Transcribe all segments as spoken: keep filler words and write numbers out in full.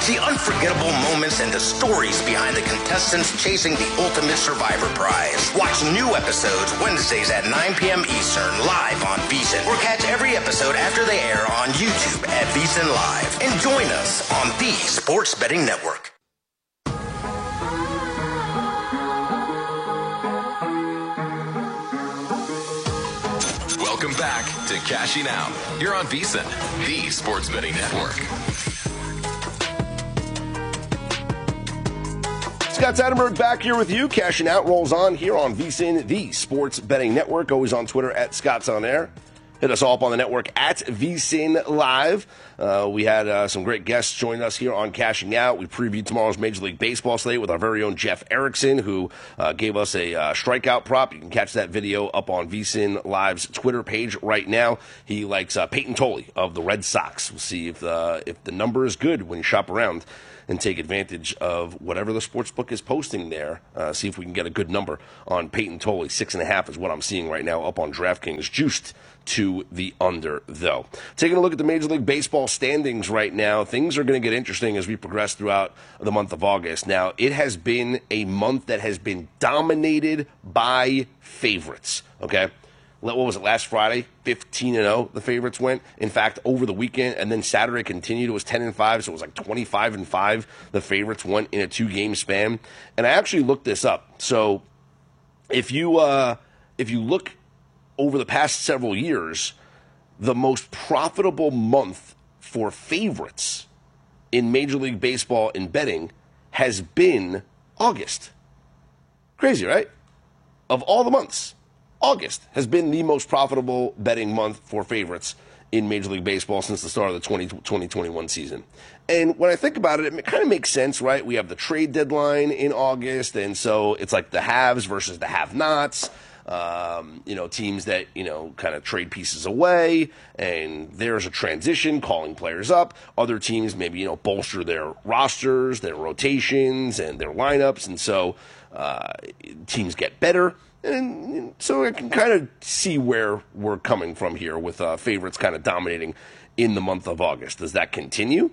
The unforgettable moments and the stories behind the contestants chasing the Ultimate Survivor prize. Watch new episodes Wednesdays at nine p.m. Eastern live on VSiN, or catch every episode after they air on YouTube at VSiN Live. And join us on the Sports Betting Network. Welcome back to Cashing Out. You're on VSiN, the Sports Betting Network. Scott Seidenberg back here with you. Cashing Out rolls on here on VSiN, the Sports Betting Network. Always on Twitter at Scott's On Air. Hit us all up on the network at VSiN Live. Uh, we had uh, some great guests join us here on Cashing Out. We previewed tomorrow's Major League Baseball slate with our very own Jeff Erickson, who uh, gave us a uh, strikeout prop. You can catch that video up on VSiN Live's Twitter page right now. He likes uh, Peyton Tolley of the Red Sox. We'll see if, uh, if the number is good when you shop around and take advantage of whatever the sportsbook is posting there. Uh, see if we can get a good number on Peyton Tolley. Six and a half is what I'm seeing right now up on DraftKings. Juiced to the under, though. Taking a look at the Major League Baseball standings right now, things are going to get interesting as we progress throughout the month of August. Now, it has been a month that has been dominated by favorites, okay? What was it, last Friday? fifteen and oh, the favorites went. In fact, over the weekend, and then Saturday continued. It was ten and five, so it was like twenty-five and five. The favorites went in a two-game span. And I actually looked this up. So if you uh, if you look over the past several years, the most profitable month for favorites in Major League Baseball in betting has been August. Crazy, right? Of all the months, August has been the most profitable betting month for favorites in Major League Baseball since the start of the twenty twenty-one season. And when I think about it, it kind of makes sense, right? We have the trade deadline in August, and so it's like the haves versus the have-nots. Um, you know, teams that, you know, kind of trade pieces away, and there's a transition, calling players up. Other teams maybe, you know, bolster their rosters, their rotations, and their lineups, and so uh, teams get better. And so I can kind of see where we're coming from here with uh, favorites kind of dominating in the month of August. Does that continue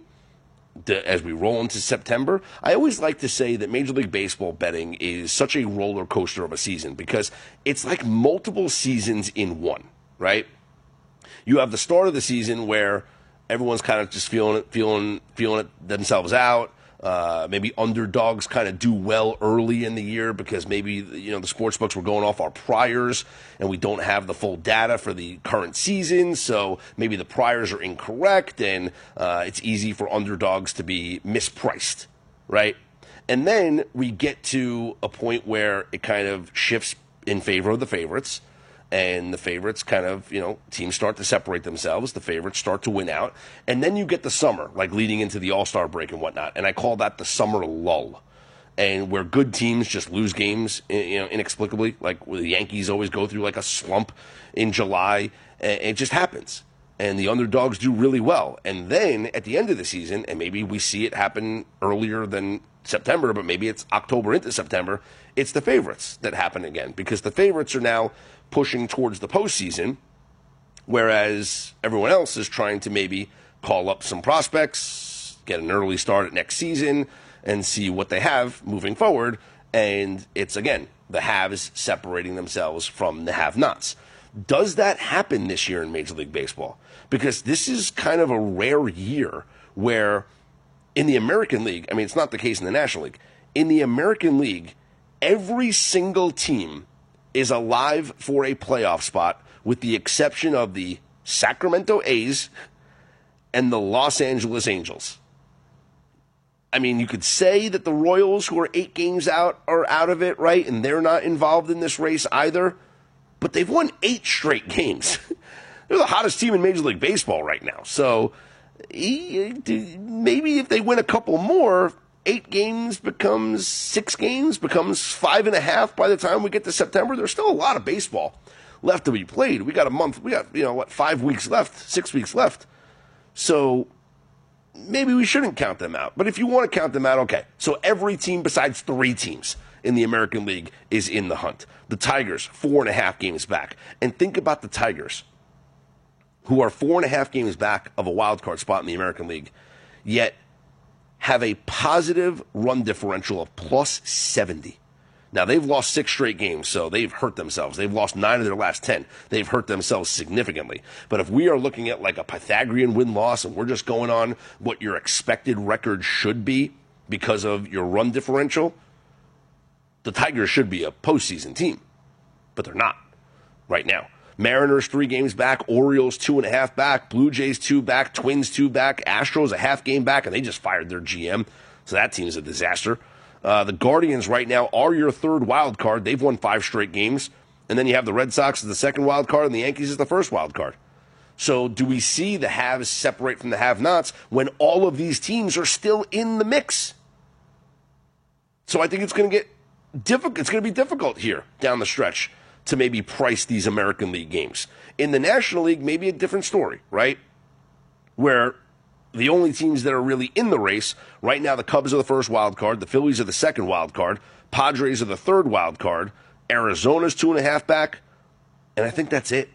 as we roll into September? I always like to say that Major League Baseball betting is such a roller coaster of a season because it's like multiple seasons in one, right? You have the start of the season where everyone's kind of just feeling it, feeling, feeling it themselves out. Uh, maybe underdogs kind of do well early in the year because maybe, you know, the sports books were going off our priors and we don't have the full data for the current season. So maybe the priors are incorrect and uh, it's easy for underdogs to be mispriced, right? And then we get to a point where it kind of shifts in favor of the favorites. And the favorites kind of, you know, teams start to separate themselves. The favorites start to win out. And then you get the summer, like leading into the All-Star break and whatnot. And I call that the summer lull. And where good teams just lose games, you know, inexplicably. Like the Yankees always go through like a slump in July. And it just happens. And the underdogs do really well. And then at the end of the season, and maybe we see it happen earlier than September, but maybe it's October into September, it's the favorites that happen again. Because the favorites are now pushing towards the postseason, whereas everyone else is trying to maybe call up some prospects, get an early start at next season, and see what they have moving forward. And it's, again, the haves separating themselves from the have-nots. Does that happen this year in Major League Baseball? Because this is kind of a rare year where in the American League, I mean, it's not the case in the National League, in the American League, every single team is alive for a playoff spot with the exception of the Sacramento A's and the Los Angeles Angels. I mean, you could say that the Royals, who are eight games out, are out of it, right? And they're not involved in this race either. But they've won eight straight games. They're the hottest team in Major League Baseball right now. So maybe if they win a couple more, eight games becomes six games, becomes five and a half by the time we get to September. There's still a lot of baseball left to be played. We got a month. We got, you know, what, five weeks left, six weeks left. So maybe we shouldn't count them out. But if you want to count them out, okay. So every team besides three teams in the American League is in the hunt. The Tigers, four and a half games back. And think about the Tigers, who are four and a half games back of a wild card spot in the American League, yet have a positive run differential of plus seventy. Now, they've lost six straight games, so they've hurt themselves. They've lost nine of their last ten. They've hurt themselves significantly. But if we are looking at like a Pythagorean win-loss and we're just going on what your expected record should be because of your run differential, the Tigers should be a postseason team. But they're not right now. Mariners three games back, Orioles two and a half back, Blue Jays two back, Twins two back, Astros a half game back, and they just fired their G M. So that team's a disaster. Uh, the Guardians right now are your third wild card. They've won five straight games. And then you have the Red Sox as the second wild card and the Yankees as the first wild card. So do we see the haves separate from the have-nots when all of these teams are still in the mix? So I think it's going to get difficult. It's going to be difficult here down the stretch to maybe price these American League games. In the National League, maybe a different story, right? Where the only teams that are really in the race, right now the Cubs are the first wild card, the Phillies are the second wild card, Padres are the third wild card, Arizona's two and a half back, and I think that's it.